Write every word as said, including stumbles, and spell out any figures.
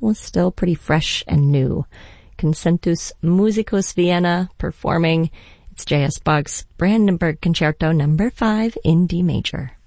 was still pretty fresh and new. Concentus Musicus Vienna performing. It's J S. Bach's Brandenburg Concerto number five in D major.